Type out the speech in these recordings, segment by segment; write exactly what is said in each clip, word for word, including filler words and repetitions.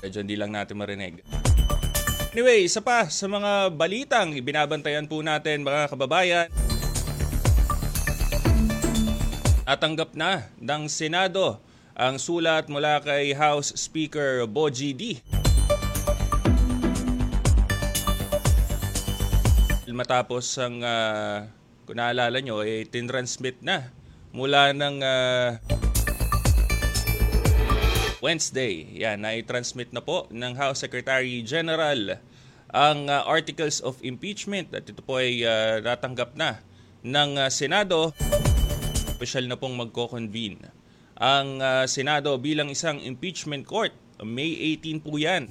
Medyo hindi lang natin marinig. Anyway, isa pa sa mga balitang ibinabantayan po natin mga kababayan. Natanggap na ng Senado ang sulat mula kay House Speaker Bogie D. Matapos ang, uh, kung naalala nyo, eh, tinransmit na mula ng uh, Wednesday. Yan, na-transmit na po ng House Secretary General ang uh, Articles of Impeachment at ito po ay uh, natanggap na ng uh, Senado. Official na pong magko-convene ang uh, Senado bilang isang impeachment court. May eighteenth po yan.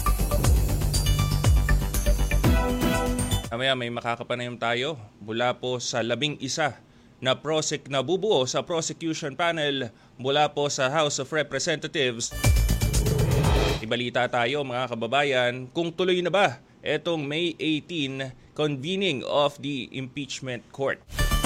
Mamaya may makakapanayam tayo mula po sa labing isa na prosec na bubuo sa prosecution panel mula po sa House of Representatives. Ibalita tayo mga kababayan kung tuloy na ba itong May eighteenth convening of the impeachment court.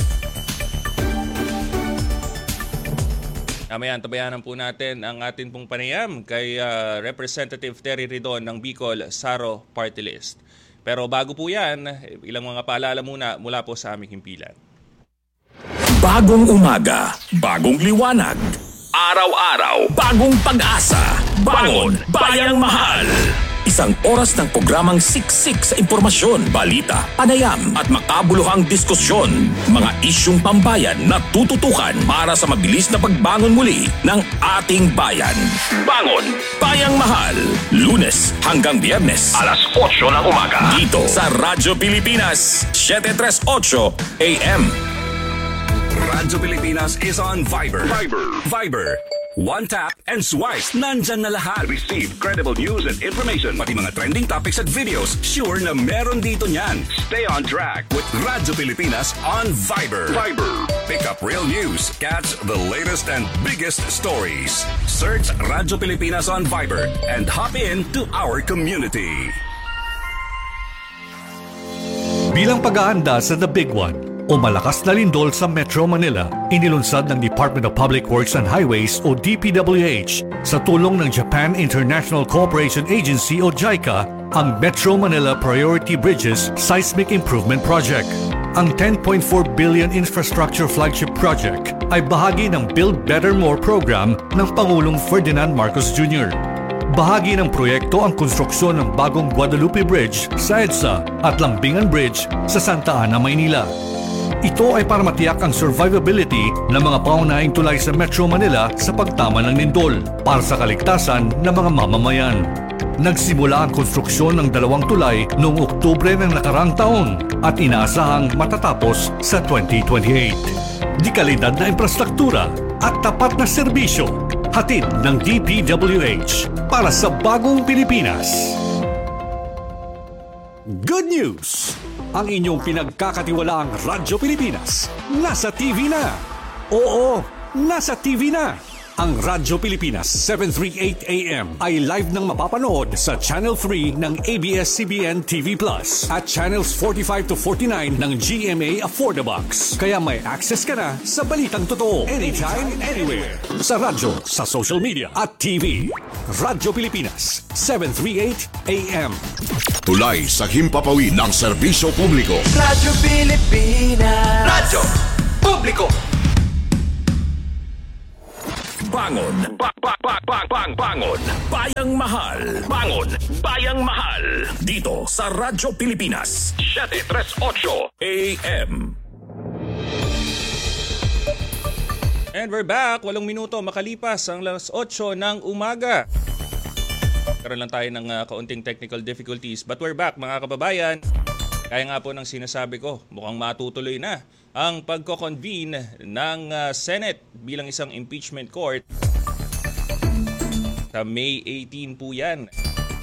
Mamaya tabayanan po natin ang atin pong panayam kay uh, Representative Terry Ridon ng Bicol Saro Party List. Pero bago po yan, ilang mga paalala muna mula po sa aming himpilan. Bagong umaga, bagong liwanag. Araw-araw, bagong pag-asa. Bangon, Bayang Mahal. Isang oras ng programang siksik sa impormasyon, balita, panayam at makabuluhang diskusyon. Mga isyung pambayan na tututukan para sa mabilis na pagbangon muli ng ating bayan. Bangon, Bayang Mahal. Lunes hanggang Biyernes, alas otso ng umaga. Dito sa Radyo Pilipinas, seven thirty-eight A M. Radyo Pilipinas is on Viber. Viber. Viber. One tap and swipe. Nandyan na lahat. Receive credible news and information. Pati mga trending topics at videos. Sure na meron dito niyan. Stay on track with Radyo Pilipinas on Viber. Viber. Pick up real news. Catch the latest and biggest stories. Search Radyo Pilipinas on Viber and hop in to our community. Bilang pag-aanda sa The Big One o malakas na lindol sa Metro Manila, inilunsad ng Department of Public Works and Highways o D P W H sa tulong ng Japan International Cooperation Agency o JICA ang Metro Manila Priority Bridges Seismic Improvement Project. Ang ten point four billion infrastructure flagship project ay bahagi ng Build Better More program ng Pangulong Ferdinand Marcos Junior Bahagi ng proyekto ang konstruksyon ng bagong Guadalupe Bridge sa EDSA at Lambingan Bridge sa Santa Ana, Maynila. Ito ay para matiyak ang survivability ng mga pangunahing tulay sa Metro Manila sa pagtama ng lindol para sa kaligtasan ng mga mamamayan. Nagsimula ang konstruksyon ng dalawang tulay noong Oktubre ng nakarang taon at inaasahang matatapos sa twenty twenty-eight. Di kalidad na infrastruktura at tapat na serbisyo, hatid ng D P W H para sa bagong Pilipinas. Good news! Ang inyong pinagkakatiwalaang Radyo Pilipinas nasa T V na. Oo, nasa T V na. Ang Radyo Pilipinas seven thirty-eight A M ay live nang mapapanood sa Channel three ng A B S C B N T V Plus at Channels forty-five to forty-nine ng G M A Affordabox. Kaya may access ka na sa balitang totoo anytime, anywhere. Sa radyo, sa social media at T V. Radyo Pilipinas seven thirty-eight A M. Tulay sa himpapawid ng serbisyo publiko. Radyo Pilipinas. Radyo Publiko. Bangon, ba, ba, ba, ba, bang, bangon, Bayang Mahal. Bangon, Bayang Mahal. Dito sa Radyo Pilipinas seven thirty-eight A M. And we're back. Walong minuto makalipas ang alas otso ng umaga. Karoon lang tayo ng uh, kaunting technical difficulties. But we're back mga kababayan. Kaya nga po ng sinasabi ko, mukhang matutuloy na ang pagko-convene ng uh, Senate bilang isang impeachment court. Sa May eighteenth po yan.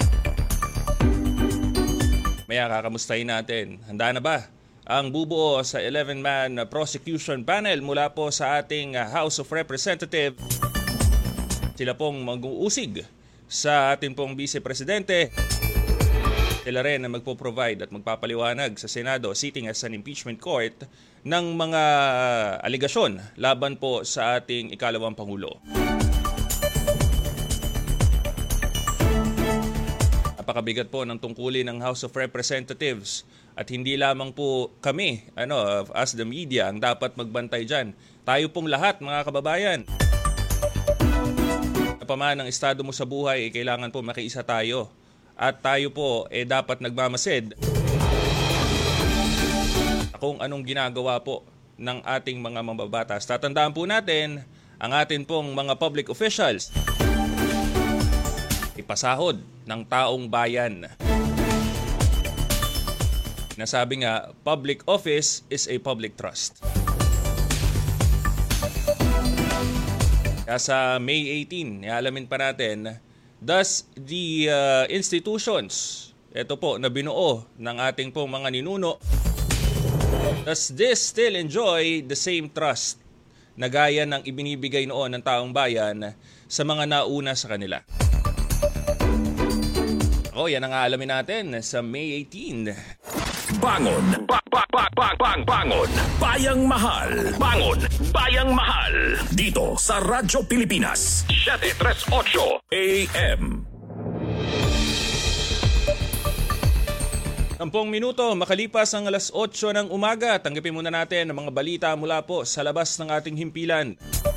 Maya kakamustahin natin. Handa na ba ang bubuo sa eleven-man prosecution panel mula po sa ating uh, House of Representatives? Sila pong mag-uusig sa ating pong Vice Presidente. Sila rin na magpo-provide at magpapaliwanag sa Senado sitting as an impeachment court ng mga aligasyon laban po sa ating ikalawang Pangulo. napakabigat po ng tungkulin ng House of Representatives at hindi lamang po kami, ano, as the media, ang dapat magbantay dyan. Tayo pong lahat, mga kababayan. Paman ng estado mo sa buhay, eh, kailangan po makiisa tayo. At tayo po eh, dapat nagmamasid kung anong ginagawa po ng ating mga mambabatas. Tatandaan po natin ang atin pong mga public officials. Ipasahod ng taong bayan. Nasabi nga, public office is a public trust. Kaya sa May eighteenth, ialamin pa natin, does the uh, institutions, ito po, na binuo ng ating pong mga ninuno, does this still enjoy the same trust na gaya ng ibinibigay noon ng taong bayan sa mga nauna sa kanila? O, yan ang aalamin natin sa May eighteenth. Bangon, ba, ba, ba, ba, bang, bangon, bayang mahal, bangon, bayang mahal, dito sa Radyo Pilipinas, seven thirty-eight A M. Sampung minuto, makalipas ang alas otso ng umaga, tanggapin muna natin ang mga balita mula po sa labas ng ating himpilan.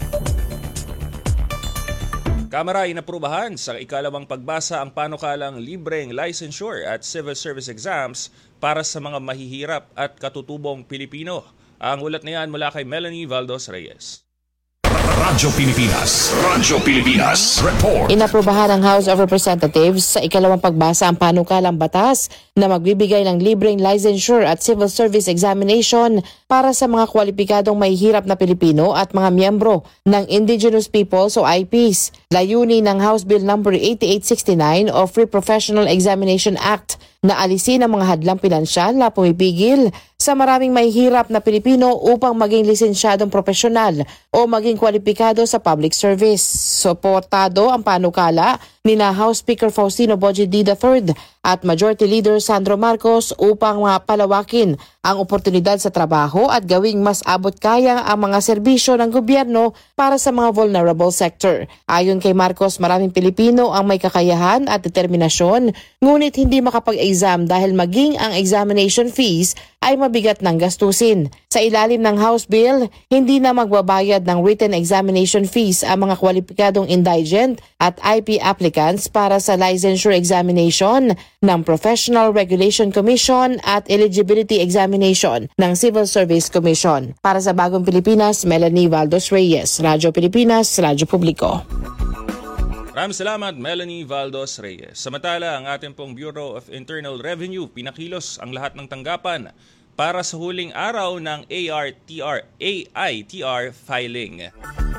Kamara inaprubahan sa ikalawang pagbasa ang panukalang libreng licensure at civil service exams para sa mga mahihirap at katutubong Pilipino. Ang ulat na yan mula kay Melanie Valdos Reyes. Radyo Pilipinas, Radyo Pilipinas, report. Inaprubahan ng House of Representatives sa ikalawang pagbasa ang panukalang batas na magbibigay ng libreng licensure at civil service examination para sa mga kwalipikadong mahihirap na Pilipino at mga miyembro ng Indigenous Peoples o I Ps. Layunin ng House Bill number eighty-eight sixty-nine o Free Professional Examination Act na alisin ang mga hadlang pinansyal na pumipigil sa maraming mahihirap na Pilipino upang maging lisensyadong profesional o maging kwalipikado sa public service. Suportado ang panukala ni na House Speaker Faustino Boji D the third at Majority Leader Sandro Marcos upang mapalawakin ang oportunidad sa trabaho at gawing mas abot kaya ang mga serbisyo ng gobyerno para sa mga vulnerable sector. Ayon kay Marcos, maraming Pilipino ang may kakayahan at determinasyon ngunit hindi makapag-exam dahil maging ang examination fees ay mabigat ng gastusin. Sa ilalim ng House Bill, hindi na magbabayad ng written examination fees ang mga kwalipikadong indigent at I P applicants para sa licensure examination ng Professional Regulation Commission at Eligibility Examination ng Civil Service Commission. Para sa Bagong Pilipinas, Melanie Valdos Reyes, Radyo Pilipinas, Radyo Publiko. Maraming salamat, Melanie Valdos Reyes. Samantala, ang ating pong Bureau of Internal Revenue pinakilos ang lahat ng tanggapan para sa huling araw ng A R T R, A I T R filing.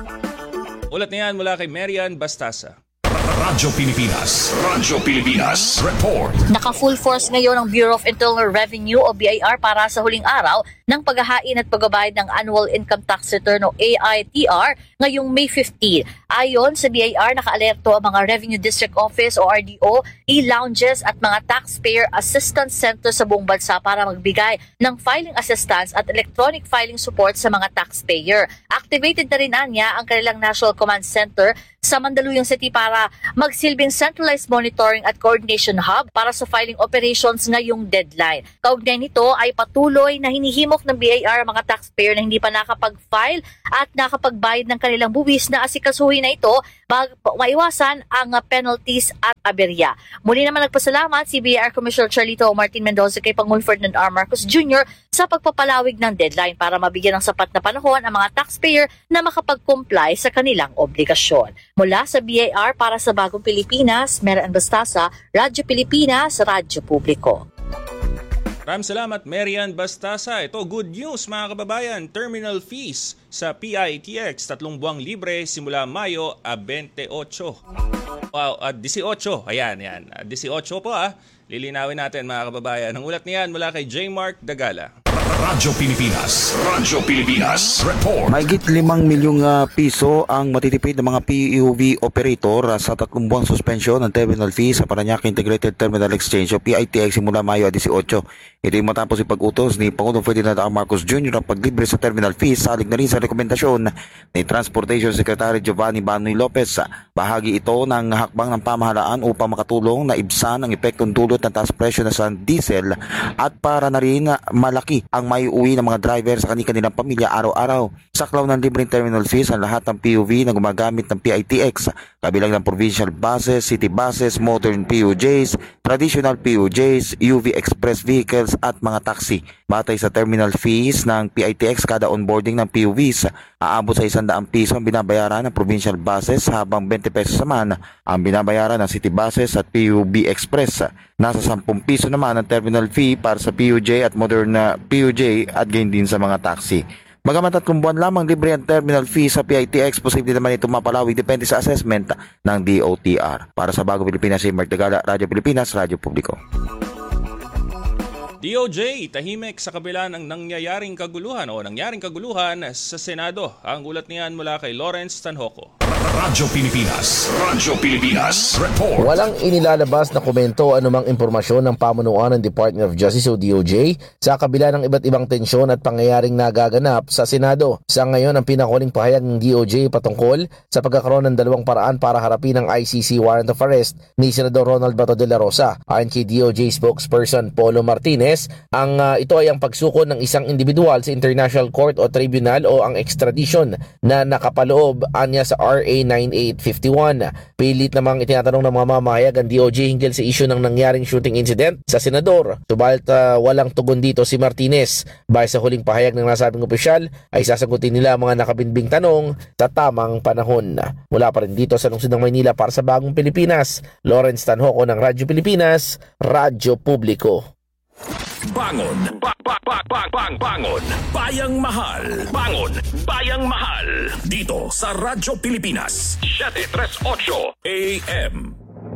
Ulat na yan mula kay Marian Bastasa. Radyo Pilipinas, Radyo Pilipinas, report. Naka-full force ngayon ang Bureau of Internal Revenue o B I R para sa huling araw ng paghahain at pagbabayad ng Annual Income Tax Return o A I T R ngayong May fifteenth. Ayon sa B I R, naka-alerto ang mga Revenue District Office o R D O, e-lounges at mga taxpayer assistance centers sa buong bansa para magbigay ng filing assistance at electronic filing support sa mga taxpayer. Activated na rin anya ang kanilang National Command Center sa Mandaluyong City para magsilbing centralized monitoring at coordination hub para sa filing operations ngayong deadline. Kaugnay nito ay patuloy na hinihimok ng B I R ang mga taxpayer na hindi pa nakapag-file at nakapagbayad ng kanilang buwis na asikasuhin na ito bago maiwasan ang penalties at aberya. Muli naman nagpasalamat si B I R Commissioner Charlito Martin Mendoza kay Pangulong Ferdinand R. Marcos Junior sa pagpapalawig ng deadline para mabigyan ng sapat na panahon ang mga taxpayer na makapag-comply sa kanilang obligasyon. Mula sa B I R para sa Bagong Pilipinas, Marian Bastasa, Radyo Pilipinas, Radyo Publiko. Maraming salamat, Marian Bastasa. Ito, good news mga kababayan. Terminal fees sa P I T X, tatlong buwang libre simula Mayo a twenty-eight. Wow, at eighteen. Ayan, yan. eighteen po ah. Lilinawin natin mga kababayan. Ang ulat niyan mula kay J. Mark Dagala. Radyo Pilipinas. Radyo Pilipinas. Report. Mahigit limang milyong uh, piso ang matitipid ng mga P U V operator uh, sa tatlong buwang suspensyon ng terminal fee sa Parañaque Integrated Terminal Exchange o P I T X simula Mayo eighteen. Ito yung matapos ipag-utos ni Pangulong Ferdinand R. Marcos Junior ang paglibre sa terminal fees, salig na rin sa rekomendasyon ni Transportation Secretary Giovanni Banoy Lopez. Bahagi ito ng hakbang ng pamahalaan upang makatulong na ibsan ang epektong dulot ng taas presyo na sa diesel at para na rin malaki ang maiuwi ng mga driver sa kanilang pamilya araw-araw. Saklaw ng libreng terminal fees ang lahat ng P U V na gumagamit ng P I T X, kabilang ng provincial buses, city buses, modern P U Js, traditional P U Js, U V express vehicles at mga taxi. Batay sa terminal fees ng P I T X, kada onboarding ng P U Vs aabot sa isang daang piso ang binabayaran ng provincial buses, habang twenty pesos naman ang binabayaran ng city buses at P U V express. Nasa ten piso naman ang terminal fee para sa P U J at modern na P U J at gain din sa mga taxi. Bagamat tatlong buwan lamang libre ang terminal fee sa P I T X, posible naman ito mapalawi depende sa assessment ng D O T R. Para sa Bagong Pilipinas, si Mark Tagala, Radyo Pilipinas, Radyo Publiko. D O J, tahimik sa kabila ng nangyayaring kaguluhan o nangyaring kaguluhan sa Senado. Ang ulat niyan mula kay Lawrence Tanhoco. Radyo Pilipinas. Radyo Pilipinas. Report. Walang inilalabas na komento anumang impormasyon ng pamunuan ng Department of Justice o D O J sa kabila ng iba't ibang tensyon at pangyayaring nagaganap sa Senado. Sa ngayon, ang pinakuling pahayag ng D O J patungkol sa pagkakaroon ng dalawang paraan para harapin ang I C C warrant of arrest ni Senador Ronald Bato de la Rosa. Ayon kay D O J spokesperson Polo Martinez, ang uh, ito ay ang pagsuko ng isang individual sa International Court o Tribunal o ang extradition na nakapaloob anya sa R A ninety-eight fifty-one. Pilit namang itinatanong ng mga mamahayag ang D O J hinggil sa isyu ng nangyaring shooting incident sa Senador. Subalit uh, walang tugon dito si Martinez. Base sa huling pahayag ng nasabing opisyal ay sasagutin nila ang mga nakabinbing tanong sa tamang panahon. Mula pa rin dito sa lungsod ng Maynila para sa Bagong Pilipinas, Lawrence Tanhoco ng Radyo Pilipinas, Radyo Publiko. Bangon, ba, ba, ba, ba, bang, bangon, bayang mahal. Bangon, bayang mahal. Dito sa Radyo Pilipinas, seven thirty-eight A M.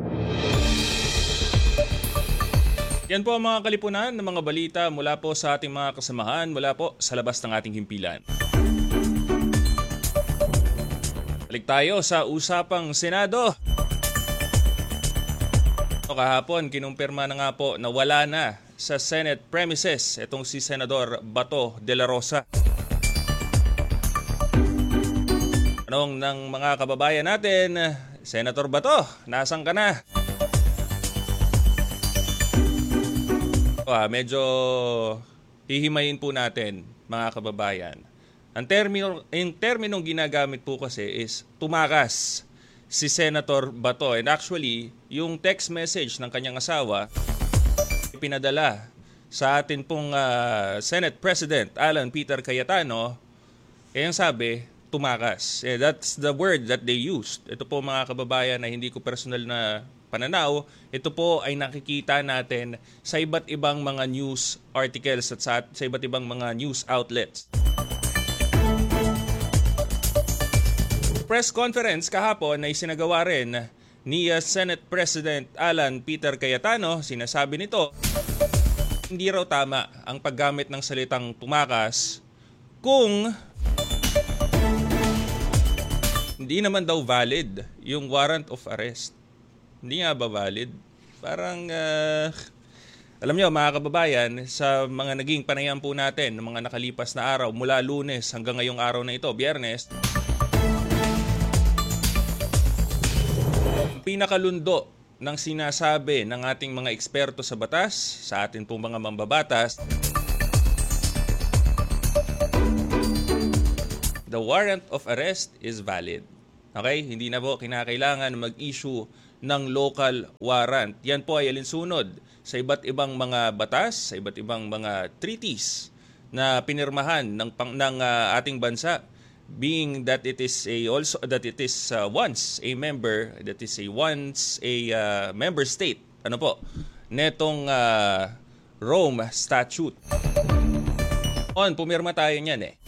Yan po ang mga kalipunan ng mga balita mula po sa ating mga kasamahan, mula po sa labas ng ating himpilan. Balik tayo sa usapang Senado. Kahapon, kinumpirma na nga po na wala na sa Senate premises itong si Senador Bato de la Rosa. Anong ng mga kababayan natin, Senator Bato, nasan ka na? Ah, medyo hihimayin po natin, mga kababayan. Ang termino, yung terminong ginagamit po kasi is tumakas si Senator Bato. And actually, yung text message ng kanyang asawa pinadala sa atin pong uh, Senate President Alan Peter Cayetano, eh ang sabi, tumakas. Eh, that's the word that they used. Ito po mga kababayan na hindi ko personal na pananaw, ito po ay nakikita natin sa iba't ibang mga news articles at sa, sa iba't ibang mga news outlets. Press conference kahapon ay sinagawa rin ni uh, Senate President Alan Peter Cayetano. Sinasabi nito, hindi raw tama ang paggamit ng salitang tumakas kung hindi naman daw valid yung warrant of arrest. Hindi nga ba valid? Parang, uh, alam nyo mga kababayan, sa mga naging panayam po natin ng mga nakalipas na araw, mula Lunes hanggang ngayong araw na ito, Biyernes, pinakalundo ng sinasabi ng ating mga eksperto sa batas, sa atin pong mga mambabatas, the warrant of arrest is valid. Okay? Hindi na po kinakailangan mag-issue ng local warrant. Yan po ay alinsunod sa iba't ibang mga batas, sa iba't ibang mga treaties na pinirmahan ng, ng uh, ating bansa. Being that it is a also that it is uh, once a member, that is a once a uh, member state, ano po, netong uh, Rome Statute. On, pumirma tayo niyan eh.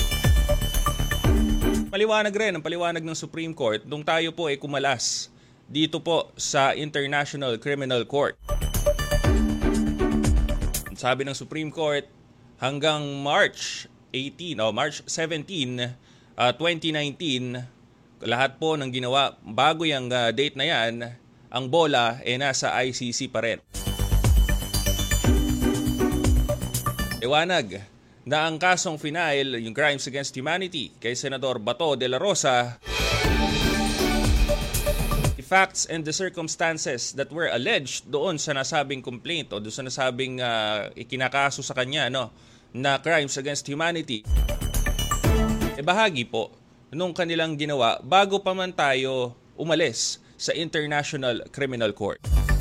Paliwanag rin, ang paliwanag ng Supreme Court, nung tayo po ay kumalas dito po sa International Criminal Court. Sabi ng Supreme Court, hanggang March eighteen o March seventeen, uh, twenty nineteen, lahat po ng ginawa bago yung uh, date na yan, ang bola ay eh, nasa I C C pa rin. Liwanag na ang kasong final, yung Crimes Against Humanity kay Senador Bato de la Rosa, the facts and the circumstances that were alleged doon sa nasabing complaint o doon sa nasabing uh, ikinakaso sa kanya, no, na Crimes Against Humanity, e bahagi po nung kanilang ginawa bago pa man tayo umalis sa International Criminal Court.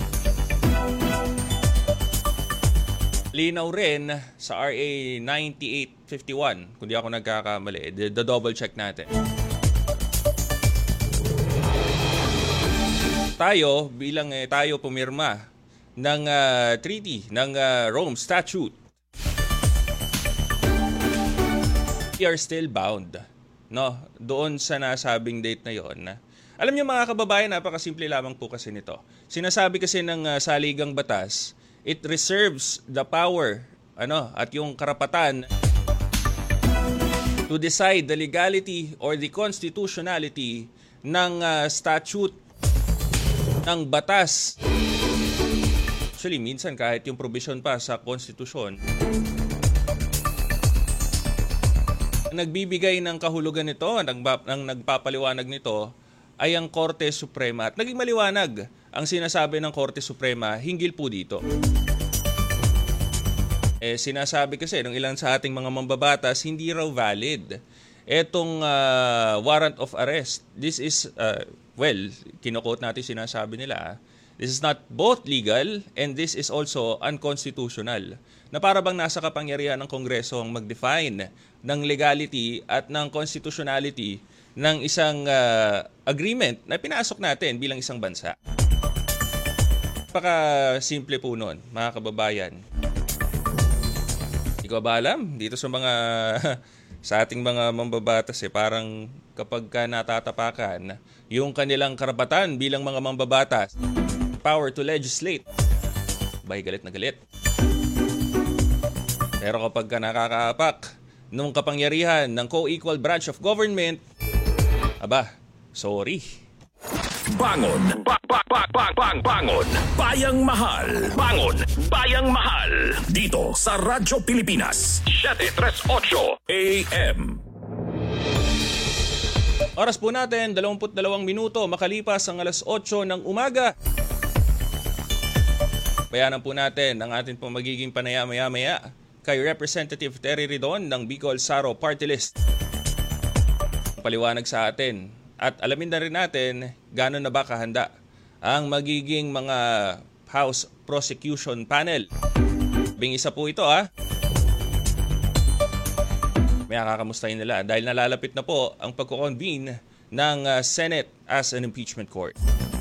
Linaw rin sa R A ninety-eight fifty-one, kung di ako nagkakamali, the-double check natin. Tayo, bilang eh, tayo pumirma ng uh, treaty, ng uh, Rome Statute, we are still bound, no, doon sa nasabing date na yon. Alam niyo mga kababayan, napakasimple lamang po kasi nito. Sinasabi kasi ng uh, saligang batas, it reserves the power, ano, at yung karapatan to decide the legality or the constitutionality ng uh, statute, ng batas. Actually, minsan kahit yung provision pa sa konstitusyon, nagbibigay ng kahulugan nito, ng, ng nagpapaliwanag nito, ay ang Korte Suprema. At naging maliwanag ang sinasabi ng Korte Suprema hinggil po dito. Eh, sinasabi kasi ng ilan sa ating mga mambabatas, hindi raw valid etong uh, warrant of arrest. This is, uh, well, kinukot natin sinasabi nila, this is not both legal and this is also unconstitutional. Na para bang nasa kapangyarihan ng Kongreso ang mag-define ng legality at ng constitutionality ng isang uh, agreement na pinasok natin bilang isang bansa. Napaka-simple po nun, mga kababayan. Hindi ko ba alam, dito sa mga sa ating mga mambabatas, eh, parang kapag ka natatapakan yung kanilang karapatan bilang mga mambabatas, power to legislate, bay galit na galit. Pero kapag ka nakakaapak nung kapangyarihan ng co-equal branch of government, aba, sorry. Bangon, ba, ba, ba, ba, bang, bangon, bayang mahal. Bangon, bayang mahal. Dito sa Radyo Pilipinas, seven thirty-eight A M. Oras po natin, dalawampu't dalawang minuto, makalipas ang alas otso ng umaga. Bayanan po natin ang ating pong magiging panaya-maya-maya kay Representative Terry Ridon ng Bicol Saro Party List. Paliwanag sa atin at alamin na rin natin gano'n na ba kahanda ang magiging mga House Prosecution Panel. Bing isa po ito ha. May kakamustahin nila dahil nalalapit na po ang pagko-convene ng uh, Senate as an impeachment court.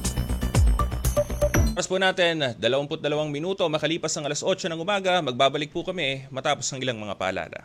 Oras po natin, dalawampu't dalawang minuto, makalipas ang alas otso ng umaga, magbabalik po kami matapos ang ilang mga paalala.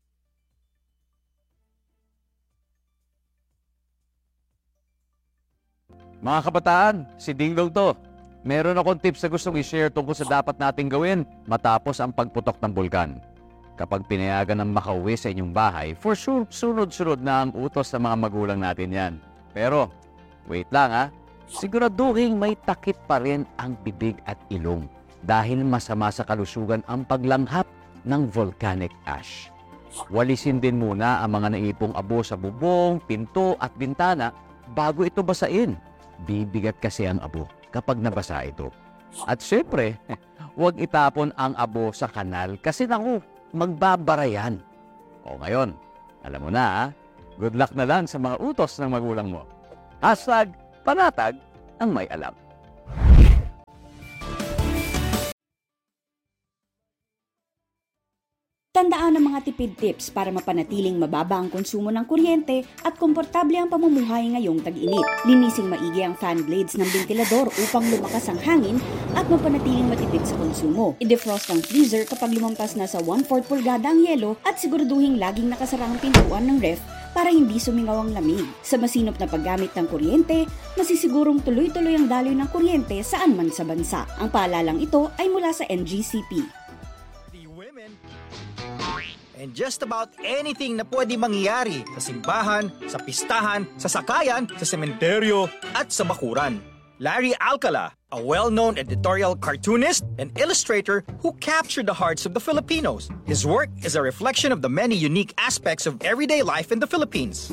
Mga kabataan, si Dingdong to. Meron akong tips na gustong i-share tungkol sa dapat nating gawin matapos ang pagputok ng bulkan. Kapag pinayagan ng makauwi sa inyong bahay, for sure, sunod-sunod na ang utos sa mga magulang natin yan. Pero, wait lang ha, siguraduhin may takip pa rin ang bibig at ilong dahil masama sa kalusugan ang paglanghap ng volcanic ash. Walisin din muna ang mga naipong abo sa bubong, pinto at bintana bago ito basain. Bibigat kasi ang abo kapag nabasa ito. At syempre, huwag itapon ang abo sa kanal kasi naku, magbabara yan. O ngayon, alam mo na ha, good luck na lang sa mga utos ng magulang mo. Hashtag panatag ang may alam. Tandaan ang mga tipid tips para mapanatiling mababa ang konsumo ng kuryente at komportable ang pamumuhay ngayong tag-init. Linising maigi ang fan blades ng ventilador upang lumakas ang hangin at mapanatiling matipid sa konsumo. I-defrost ang freezer kapag lumampas na sa one-fourth pulgada ang yelo at siguraduhin laging nakasara ang pintuan ng ref para hindi sumingaw ang lamig. Sa masinop na paggamit ng kuryente, masisigurong tuloy-tuloy ang daloy ng kuryente saan man sa bansa. Ang paalalang ito ay mula sa N G C P. The women and just about anything na pwede mangyari sa simbahan, sa pistahan, sa sakayan, sa sementeryo, at sa bakuran. Larry Alcala, a well-known editorial cartoonist and illustrator who captured the hearts of the Filipinos. His work is a reflection of the many unique aspects of everyday life in the Philippines.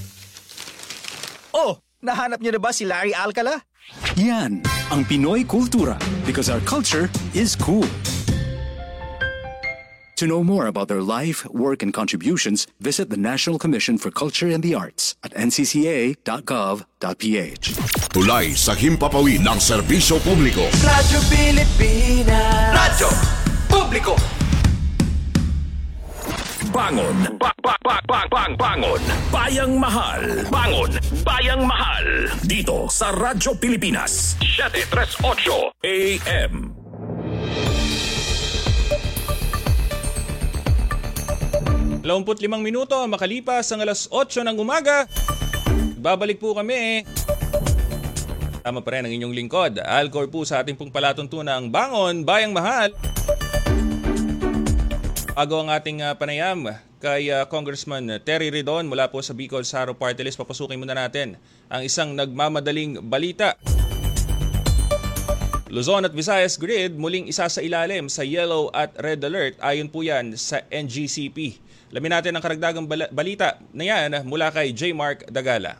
Oh, nahanap niyo na ba si Larry Alcala? Yan ang Pinoy Kultura, because our culture is cool. To know more about their life, work, and contributions, visit the National Commission for Culture and the Arts at n c c a dot gov dot p h. Tulay sa himpapawid ng serbisyo publiko. Radyo Pilipinas. Radyo Publiko. Bangon. Ba ba ba ba bang bangon. Bayang Mahal. Bangon. Bayang Mahal. Dito sa Radyo Pilipinas. seven thirty-eight A M. dalawampu't limang minuto makalipas ang alas otso ng umaga. Babalik po kami. Tama pa rin ang inyong lingkod. Alcor po sa ating pong palatuntunang Bangon, Bayang Mahal. Bago ang ating uh, panayam kay uh, Congressman Terry Ridon mula po sa Bicol Saro Party List, papasukin muna natin ang isang nagmamadaling balita. Luzon at Visayas Grid muling isa sa ilalim sa yellow at red alert ayon po yan sa N G C P. Alamin natin ang karagdagang balita na yan mula kay J. Mark Dagala.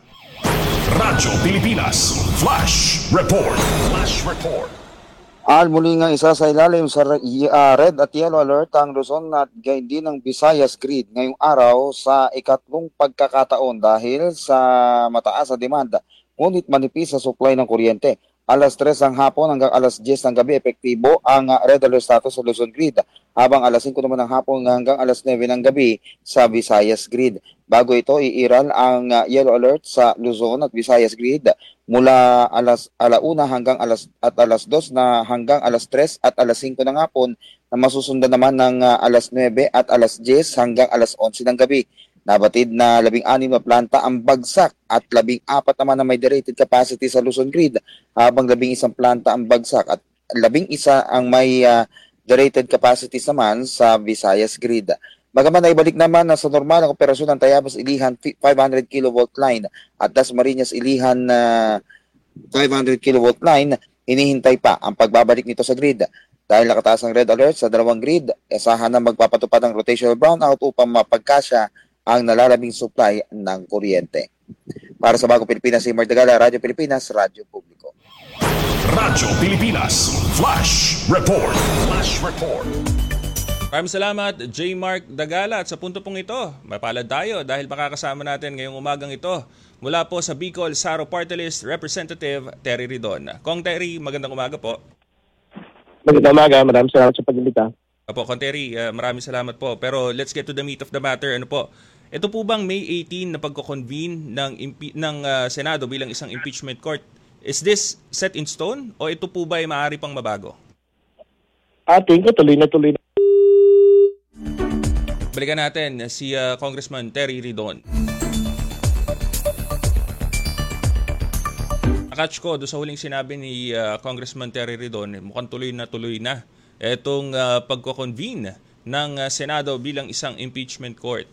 Radyo Pilipinas Flash Report. Flash Report. Al muli nga isa sa ilalim sa uh, red at yellow alert ang Luzon at gayon din ng Visayas Grid ngayong araw sa ikatlong pagkakataon dahil sa mataas na demanda ngunit manipis sa supply ng kuryente. Alas tres ng hapon hanggang alas diyes ng gabi epektibo ang uh, red alert status sa Luzon Grid, habang alas singko naman ng hapon hanggang alas nuwebe ng gabi sa Visayas Grid. Bago ito, iiral ang uh, yellow alert sa Luzon at Visayas Grid mula alas alauna hanggang alas at alas dos na hanggang alas tres at alas singko ng hapon, na masusundan naman ng uh, alas nuwebe at alas diyes hanggang alas onse ng gabi. Nabatid na labing anim na planta ang bagsak at labing apat naman na may derated capacity sa Luzon Grid, habang labing isang planta ang bagsak at labing isa ang may uh, derated capacity naman sa Visayas Grid. Bagaman ay balik naman na sa normal ang operasyon ng Tayabas Ilihan five hundred kilovolt line at Dasmariñas Ilihan uh, five hundred kilovolt line, hinihintay pa ang pagbabalik nito sa grid. Dahil nakataas ang red alert sa dalawang grid, asahan na magpapatupad ng rotational brownout upang mapagkasya ang nalalabing supply ng kuryente. Para sa Bagong Pilipinas, si Mardagala, Radyo Pilipinas, Radyo Publiko. Radyo Pilipinas Flash Report. Flash Report. Maraming salamat, J. Mark Dagala. At sa punto pong ito, mapalad tayo dahil makakasama natin ngayong umagang ito mula po sa Bicol Saro Party List, Representative Terry Ridon. Kong Terry, magandang umaga po. Magandang umaga, maraming salamat sa pag-imbita. Opo, Kong Terry, uh, maraming salamat po. Pero let's get to the meat of the matter. Ano po? Ito po bang May eighteenth na pagko-convene ng, impe- ng uh, Senado bilang isang impeachment court, is this set in stone o ito po ba ay maaari pang mabago? Ating ko, tuloy na tuloy na. Balikan natin si uh, Congressman Terry Ridon. Akatch ko doon sa huling sinabi ni uh, Congressman Terry Ridon, mukhang tuloy na tuloy na itong uh, pagko-convene ng uh, Senado bilang isang impeachment court.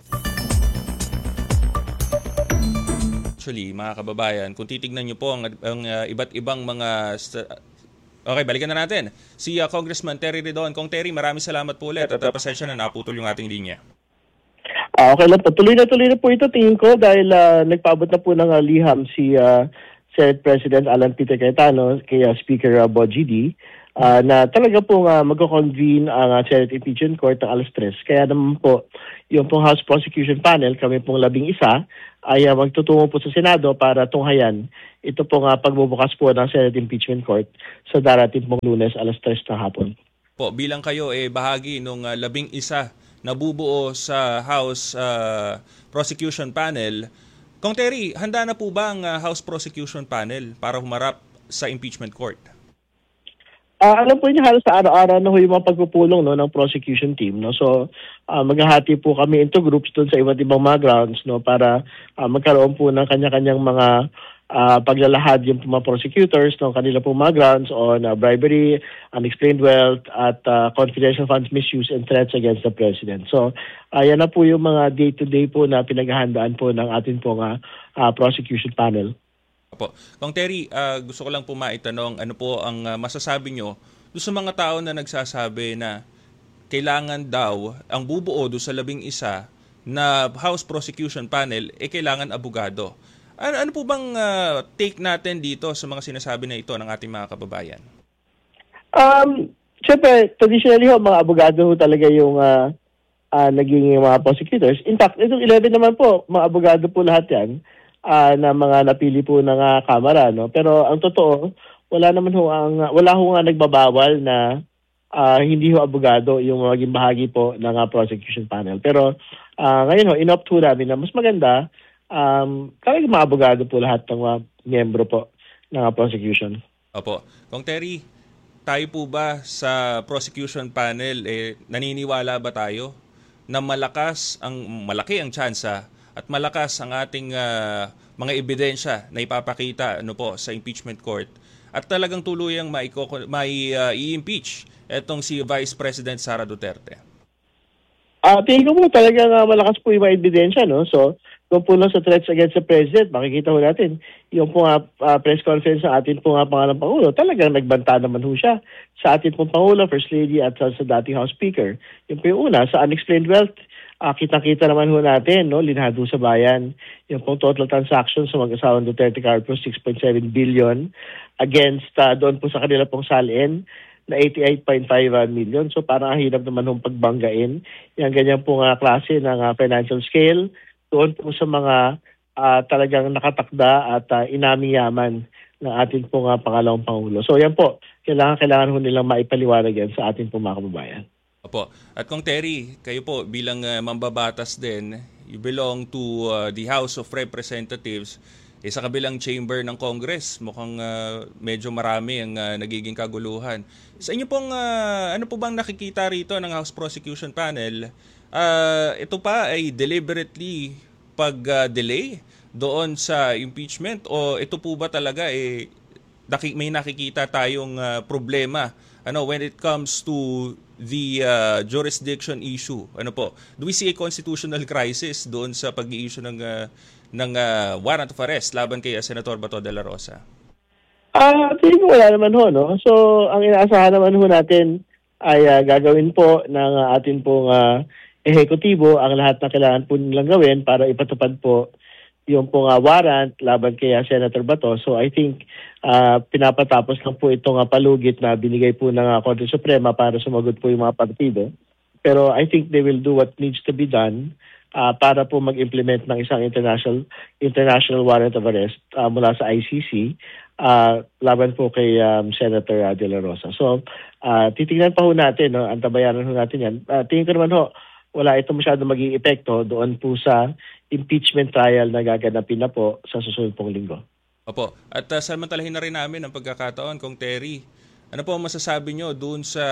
Actually, mga kababayan, kung titignan nyo po ang, ang uh, iba't ibang mga... St- okay, balikan na natin. Si uh, Congressman Terry Ridon. Kong Terry, maraming salamat po ulit at uh, pasensya na naputol yung ating linya. Ah, okay lang po. Tuloy na tuloy na po ito, tingin ko, dahil uh, nagpaabot na po ng uh, liham si uh, Senate President Alan Peter Cayetano kay uh, Speaker uh, Bo G D uh, na talaga po uh, magko-convene ang uh, Senate Impeachment Court ng alas tres. Kaya naman po, yung pong House Prosecution Panel, kami pong labing isa, ay uh, magtutungo po sa Senado para tunghayan ito pong uh, pagbubukas po ng Senate Impeachment Court sa darating pong Lunes alas tres ng hapon. Po, bilang kayo eh bahagi nung uh, labing isa na bubuo sa House uh, Prosecution Panel, Kong Terry, handa na po ba ang uh, House Prosecution Panel para humarap sa impeachment court? Uh, alam po niyo, halos sa araw-araw na ho yung mga pagpupulong no, ng prosecution team. No? So, uh, maghahati po kami into groups doon sa iba't ibang mga grounds no, para uh, magkaroon po ng kanya-kanyang mga uh, paglalahad yung mga prosecutors ng kanila pong mga grounds on uh, bribery, unexplained wealth, at uh, confidential funds misuse and threats against the President. So, uh, yan na po yung mga day-to-day po na pinaghahandaan po ng ating pong uh, uh, prosecution panel. Opo. Kung Terry, uh, gusto ko lang po maitanong, ano po ang uh, masasabi nyo doon sa mga tao na nagsasabi na kailangan daw ang bubuo doon sa labing isa na House Prosecution Panel, eh kailangan abogado. Ano, ano po bang uh, take natin dito sa mga sinasabi na ito ng ating mga kababayan? Um, Siyempre, traditionally ho, mga abogado ho talaga yung uh, uh, naging mga prosecutors. In fact, itong eleven naman po, mga abogado po lahat yan uh, na mga napili po ng uh, Kamara. No? Pero ang totoo, wala naman ho, ang, wala ho nga nagbabawal na uh, hindi ho abogado yung maging bahagi po ng uh, prosecution panel. Pero Uh, ngayon ho, inopt ho namin na mas maganda, um, talagang mga abogado po lahat ng mga miyembro po ng uh, prosecution. Opo. Kung Terry, tayo po ba sa prosecution panel, eh, naniniwala ba tayo na malakas, ang malaki ang tsansa at malakas ang ating uh, mga ebidensya na ipapakita ano po, sa impeachment court at talagang tuluyang mai, mai uh, i-impeach etong si Vice President Sara Duterte? Ah, uh, tingin ko po talagang uh, malakas po yung mga ebidensya, no? So, kung po lang sa threats against the President, makikita ho natin, yung po nga uh, press conference sa atin po nga pangalang Pangulo, talagang nagbanta naman ho siya sa atin pong Pangulo, First Lady at sa, sa dating House Speaker. Yung po yung una, sa unexplained wealth, uh, kitang-kita naman ho natin, no? Linhado sa bayan, yung pong total transactions sa mag-asawang Duterte Carpio, six point seven billion against uh, doon po sa kanila pong salin, na eighty-eight point five million. So parang ang hirap naman hong pagbanggain yung ganyan pong uh, klase ng uh, financial scale doon po sa mga uh, talagang nakatakda at uh, inaming yaman ng ating pong uh, pangalawang Pangulo. So yan po, kailangan, kailangan ho nilang maipaliwanag yan sa ating pong mga kababayan. Opo. At kung Terry, kayo po bilang uh, mambabatas din, you belong to uh, the House of Representatives. Eh, sa kabilang chamber ng Congress, mukhang uh, medyo marami ang uh, nagiging kaguluhan. Sa inyo pong, uh, ano po bang nakikita rito ng House Prosecution Panel? Uh, ito pa ay deliberately pag-delay uh, doon sa impeachment o ito po ba talaga eh, may nakikita tayong uh, problema ano, when it comes to the uh, jurisdiction issue? Ano po? Do we see a constitutional crisis doon sa pag-i-issue ng uh, ng uh, warrant of arrest laban kay uh, Senator Bato de la Rosa? Ah, uh, tingin ko wala naman ho, no? So, ang inaasahan naman ho natin ay uh, gagawin po ng uh, atin pong uh, ehekutibo ang lahat na kailangan po nilang gawin para ipatupad po yung pong uh, warrant laban kay uh, Senator Bato. So, I think uh, pinapatapos lang po itong uh, palugit na binigay po ng uh, Korte Suprema para sumagot po yung mga partido. Pero I think they will do what needs to be done Uh, para po mag-implement ng isang international international warrant of arrest uh, mula sa I C C uh, laban po kay um, Senator uh, De La Rosa. So, uh, titingnan pa ho natin, no? Antabayanan ho natin yan. Uh, tingin ko naman ho, wala ito masyado maging epekto doon po sa impeachment trial na gaganapin na po sa susunod pong linggo. Opo. At uh, samantalahin na rin namin ang pagkakataon, Kong Terry. Ano po masasabi nyo doon sa,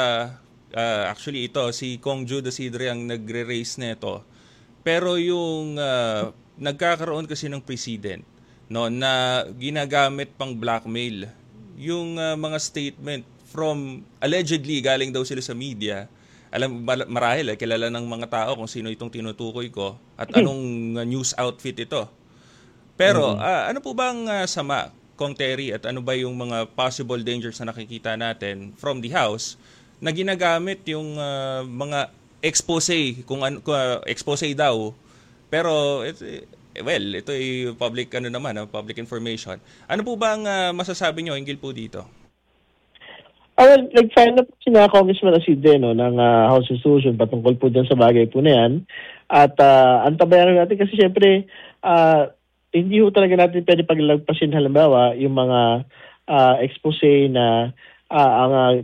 uh, actually ito, si Kong Judas Idre ang nagre-raise nito. Pero yung uh, nagkakaroon kasi ng precedent, no, na ginagamit pang blackmail yung uh, mga statement from allegedly galing daw sila sa media. Alam marahil eh, kilala ng mga tao kung sino itong tinutukoy ko at anong uh, news outfit ito. Pero uh, ano po bang uh, sama, Kong Terry, at ano ba yung mga possible dangers na nakikita natin from the House na ginagamit yung uh, mga expose kung ano uh, expose daw, pero it, well ito ay public ano naman, uh, public information. Ano po ba ang uh, masasabi nyo hinggil po dito? Oh, well, nag-file na po si na Congressman Asidre, no, ng uh, House Resolution patungkol po dyan sa bagay po na yan. At uh, antabayan natin kasi syempre uh, hindi po talaga natin pwede paglagpasin halimbawa yung mga uh, expose na uh, ang uh,